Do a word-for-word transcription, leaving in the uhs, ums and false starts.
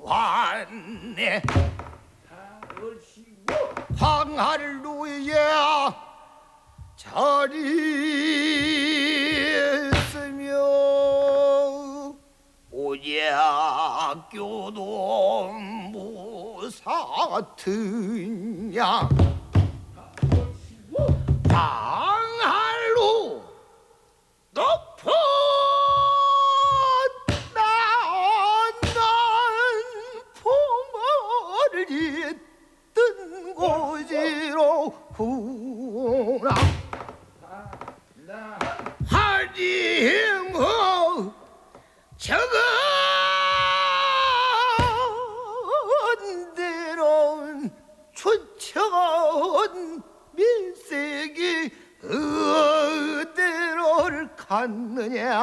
왔네. 황할루에 자리 있으며 오제학교도 무사트냐. 황할루 높은 나는 풍어를 잇던 고지로 구나. 하지뭐 적은 대로 춘천 밀색이 어디로를 갔느냐.